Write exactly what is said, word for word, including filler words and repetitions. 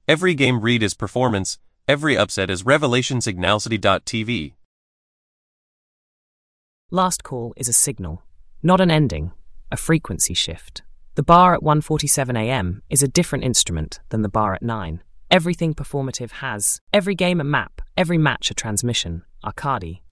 Every game read is performance, every upset is revelation. Signalcity dot T V. Last call is a signal, not an ending, a frequency shift. The bar at one forty-seven a m is a different instrument than the bar at nine. Everything performative has, every game a map, every match a transmission. Arcadi.